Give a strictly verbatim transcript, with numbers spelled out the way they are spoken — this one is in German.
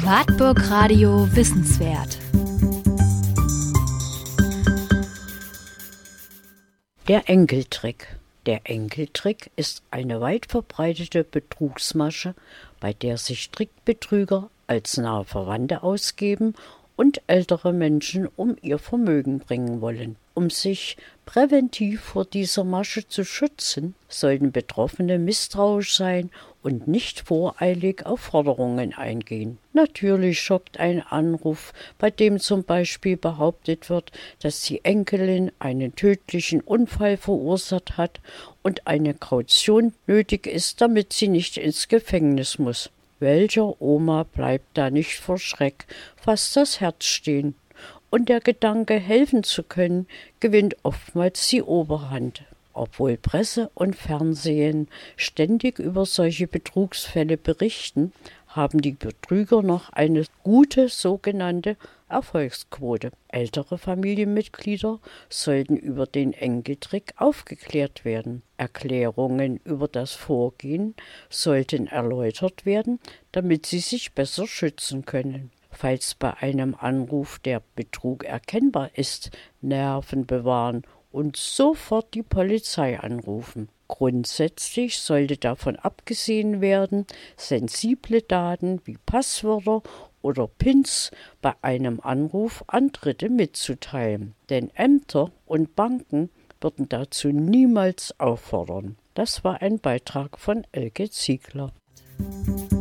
Wartburg Radio Wissenswert. Der Enkeltrick. Der Enkeltrick ist eine weit verbreitete Betrugsmasche, bei der sich Trickbetrüger als nahe Verwandte ausgeben und ältere Menschen um ihr Vermögen bringen wollen. Um sich präventiv vor dieser Masche zu schützen, sollten Betroffene misstrauisch sein und nicht voreilig auf Forderungen eingehen. Natürlich schockt ein Anruf, bei dem zum Beispiel behauptet wird, dass die Enkelin einen tödlichen Unfall verursacht hat und eine Kaution nötig ist, damit sie nicht ins Gefängnis muss. Welcher Oma bleibt da nicht vor Schreck fast das Herz stehen? Und der Gedanke, helfen zu können, gewinnt oftmals die Oberhand. Obwohl Presse und Fernsehen ständig über solche Betrugsfälle berichten, haben die Betrüger noch eine gute sogenannte Erfolgsquote. Ältere Familienmitglieder sollten über den Enkeltrick aufgeklärt werden. Erklärungen über das Vorgehen sollten erläutert werden, damit sie sich besser schützen können. Falls bei einem Anruf der Betrug erkennbar ist, Nerven bewahren und sofort die Polizei anrufen. Grundsätzlich sollte davon abgesehen werden, sensible Daten wie Passwörter oder Pins bei einem Anruf an Dritte mitzuteilen. Denn Ämter und Banken würden dazu niemals auffordern. Das war ein Beitrag von Elke Ziegler.